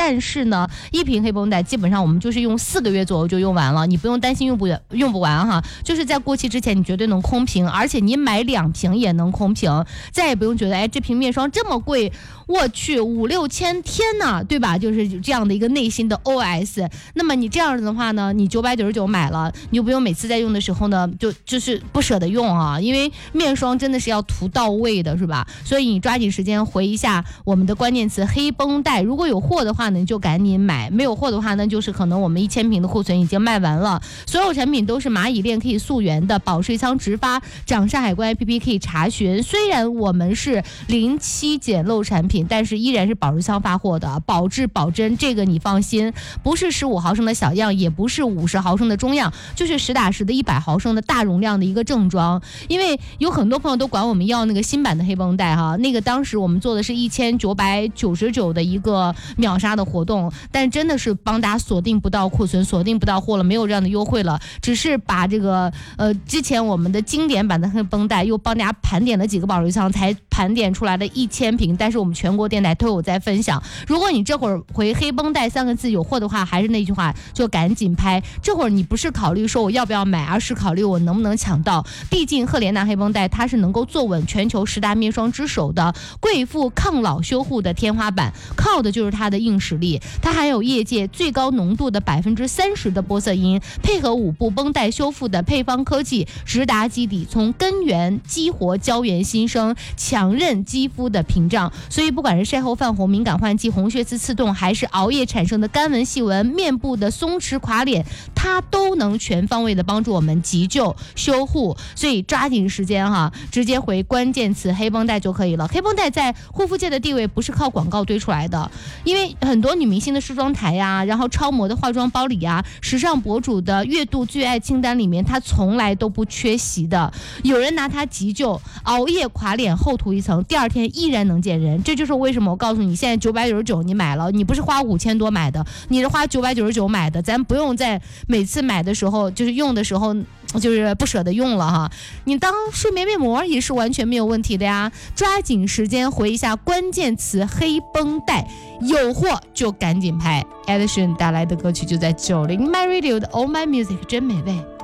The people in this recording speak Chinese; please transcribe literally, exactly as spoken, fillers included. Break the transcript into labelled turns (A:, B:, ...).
A: 但是呢，一瓶黑绷带基本上我们就是用四个月左右就用完了，你不用担心用不用不完哈，就是在过期之前你绝对能空瓶，而且你买两瓶也能空瓶，再也不用觉得哎这瓶面霜这么贵，我去五六千天呢，对吧？就是这样的一个内心的 O S。 那么你这样的话呢，你九百九十九买了，你就不用每次在用的时候呢就就是不舍得用啊，因为面霜真的是要涂到位的，是吧？所以你抓紧时间回一下我们的关键词黑绷带，如果有货的话呢你就赶紧买，没有货的话呢就是可能我们一千瓶的库存已经卖完了。所有产品都是蚂蚁链可以溯源的，保税仓直发，掌上海关 A P P 可以查询。虽然我们是零七捡漏产品，但是依然是保税仓发货的，保质保真，这个你放心。不是十五毫升的小样，也不是五十毫升的中样，就是实打实的一百毫升的大容量的一个正装。因为有很多朋友都管我们要那个新版的黑绷带哈，那个当时我们做的是一千九百九十九的一个秒杀的活动，但真的是帮大家锁定不到库存，锁定不到货了，没有这样的优惠了，只是把这个呃之前我们的经典版的黑绷带又帮大家盘点了几个保税仓，才盘点出来的一千瓶，但是我们全国电台都有在分享。如果你这会儿回黑绷带三个字有货的话，还是那句话，就赶紧拍。这会儿你不是考虑说我要不要买，而是考虑我能不能抢到。毕竟赫莲娜黑绷带它是能够坐稳全球十大面霜之首的贵妇抗老修护的天花板，靠的就是它的硬实力。它含有业界最高浓度的百分之三十的玻色因，配合五步绷带修复的配方科技，直达基底，从根源激活胶原新生，强韧肌肤的屏障。所以不管是晒后泛红、敏感换季、红血丝刺痛，还是熬夜产生的干纹细纹、面部的松弛垮脸，它都能全方位的帮助我们急救修护。所以抓紧时间哈，直接回关键词黑绷带就可以了。黑绷带在护肤界的地位不是靠广告堆出来的，因为很多女明星的梳妆台呀、啊，然后超模的化妆包里呀、啊，时尚博主的月度最爱清单里面，它从来都不缺席的。有人拿它急救，熬夜垮脸厚涂一层，第二天依然能见人。这就是为什么我告诉你，现在九百九十九你买了，你不是花五千多买的，你是花九百九十九买的，咱不用在每次买的时候就是用的时候就是不舍得用了哈，你当睡眠面膜也是完全没有问题的呀。抓紧时间回一下关键词黑绷带，有货就赶紧拍。Ed Sheeran 带来的歌曲就在九零 My Radio 的 All My Music 真美味。